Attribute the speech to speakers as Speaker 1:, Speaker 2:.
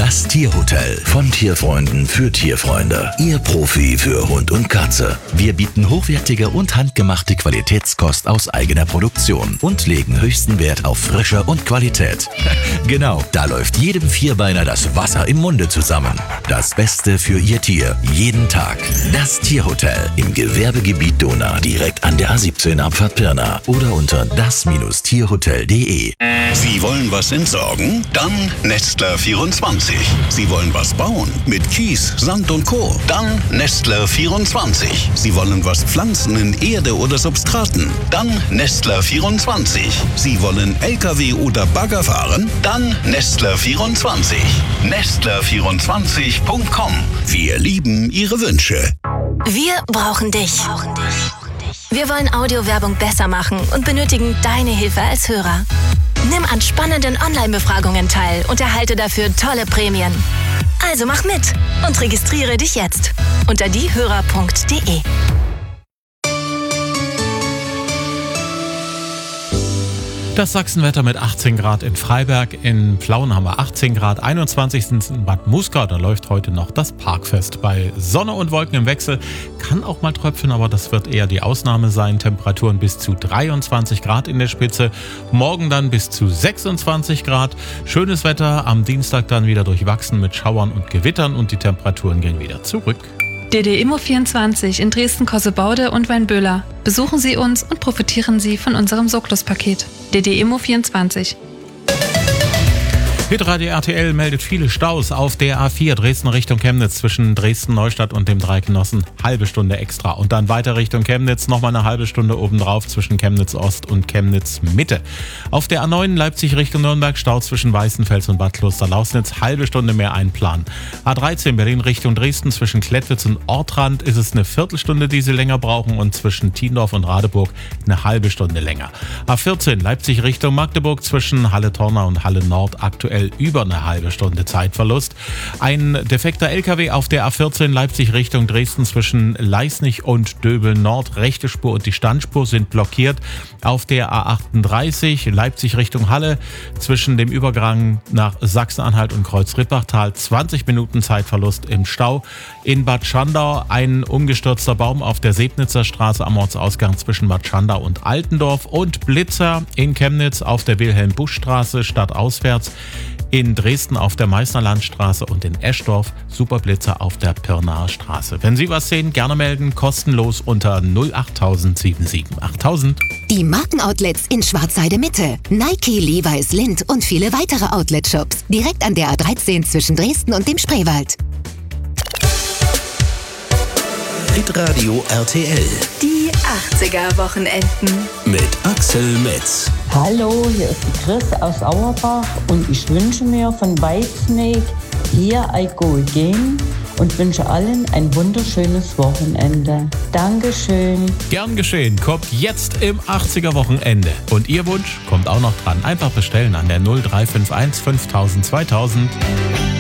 Speaker 1: Das Tierhotel von Tierfreunden für Tierfreunde. Ihr Profi für Hund und Katze. Wir bieten hochwertige und handgemachte Qualitätskost aus eigener Produktion und legen höchsten Wert auf Frische und Qualität. Genau, da läuft jedem Vierbeiner das Wasser im Munde zusammen. Das Beste für Ihr Tier, jeden Tag. Das Tierhotel im Gewerbegebiet Dohna, direkt an der A17 Abfahrt Pirna oder unter das-tierhotel.de.
Speaker 2: Sie wollen was entsorgen? Dann Nestler 24. Sie wollen was bauen? Mit Kies, Sand und Co. Dann Nestler 24. Sie wollen was pflanzen in Erde oder Substraten? Dann Nestler 24. Sie wollen LKW oder Bagger fahren? Dann Nestler 24. Nestler24.com. Wir lieben Ihre Wünsche.
Speaker 3: Wir brauchen dich. Wir wollen Audiowerbung besser machen und benötigen deine Hilfe als Hörer. Nimm an spannenden Online-Befragungen teil und erhalte dafür tolle Prämien. Also mach mit und registriere dich jetzt unter diehörer.de.
Speaker 4: Das Sachsenwetter mit 18 Grad in Freiberg, in Plauen haben wir 18 Grad, 21 sind in Bad Muska, da läuft heute noch das Parkfest. Bei Sonne und Wolken im Wechsel kann auch mal tröpfeln, aber das wird eher die Ausnahme sein. Temperaturen bis zu 23 Grad in der Spitze, morgen dann bis zu 26 Grad. Schönes Wetter, am Dienstag dann wieder durchwachsen mit Schauern und Gewittern und die Temperaturen gehen wieder zurück.
Speaker 5: DD Immo 24 in Dresden-Kossebaude und Weinböhler. Besuchen Sie uns und profitieren Sie von unserem Sorglos-Paket. DD Immo 24.
Speaker 4: Hitradio RTL meldet viele Staus auf der A4 Dresden Richtung Chemnitz zwischen Dresden-Neustadt und dem Dreigenossen. Halbe Stunde extra. Und dann weiter Richtung Chemnitz, nochmal eine halbe Stunde obendrauf zwischen Chemnitz-Ost und Chemnitz-Mitte. Auf der A9 Leipzig Richtung Nürnberg, Stau zwischen Weißenfels und Bad Kloster-Lausnitz, halbe Stunde mehr einplanen. A13 Berlin Richtung Dresden zwischen Klettwitz und Ortrand ist es eine Viertelstunde, die Sie länger brauchen, und zwischen Tiendorf und Radeburg eine halbe Stunde länger. A14 Leipzig Richtung Magdeburg zwischen Halle-Torna und Halle-Nord aktuell über eine halbe Stunde Zeitverlust. Ein defekter LKW auf der A14 Leipzig Richtung Dresden zwischen Leisnig und Döbel-Nord. Rechte Spur und die Standspur sind blockiert. Auf der A38 Leipzig Richtung Halle zwischen dem Übergang nach Sachsen-Anhalt und Kreuz-Rippachtal 20 Minuten Zeitverlust im Stau. In Bad Schandau ein umgestürzter Baum auf der Sebnitzer Straße am Ortsausgang zwischen Bad Schandau und Altendorf, und Blitzer in Chemnitz auf der Wilhelm-Busch-Straße stadtauswärts. In Dresden auf der Meißnerlandstraße und in Eschdorf Superblitzer auf der Pirnaer Straße. Wenn Sie was sehen, gerne melden, kostenlos unter 08000 77 8000.
Speaker 6: Die Markenoutlets in Schwarzheide Mitte. Nike, Levi's, Lindt und viele weitere Outlet-Shops. Direkt an der A13 zwischen Dresden und dem Spreewald.
Speaker 1: Hitradio RTL
Speaker 3: Die 80er-Wochenenden.
Speaker 1: mit Axel Metz.
Speaker 7: Hallo, hier ist die Chris aus Auerbach und ich wünsche mir von Whitesnake Here I Go Again und wünsche allen ein wunderschönes Wochenende. Dankeschön.
Speaker 4: Gern geschehen, kommt jetzt im 80er-Wochenende. Und Ihr Wunsch kommt auch noch dran. Einfach bestellen an der 0351 5000 2000.